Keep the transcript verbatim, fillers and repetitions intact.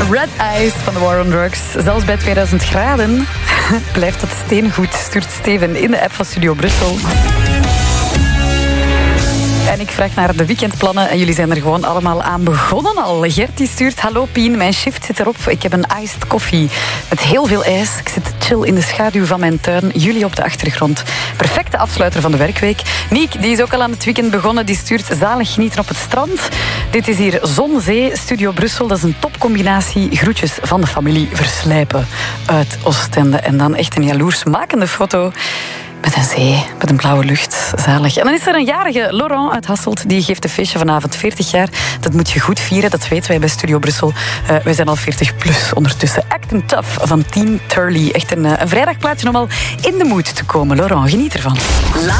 Red Eyes van de War on Drugs. Zelfs bij tweeduizend graden blijft het steengoed, stuurt Steven in de app van Studio Brussel. En ik vraag naar de weekendplannen en jullie zijn er gewoon allemaal aan begonnen al. Gert die stuurt, hallo Pien, mijn shift zit erop. Ik heb een iced koffie met heel veel ijs. Ik zit chill in de schaduw van mijn tuin. Jullie op de achtergrond. Perfecte afsluiter van de werkweek. Niek, die is ook al aan het weekend begonnen. Die stuurt zalig genieten op het strand. Dit is hier Zon-Zee, Studio Brussel. Dat is een topcombinatie. Groetjes van de familie Verslijpen uit Oostende. En dan echt een jaloersmakende foto met een zee, met een blauwe lucht. Zalig. En dan is er een jarige, Laurent uit Hasselt. Die geeft een feestje vanavond, veertig jaar. Dat moet je goed vieren, dat weten wij bij Studio Brussel. Uh, wij zijn al veertig plus ondertussen. Actin' Tough van Team Turley. Echt een, een vrijdagplaatje om al in de mood te komen. Laurent, geniet ervan.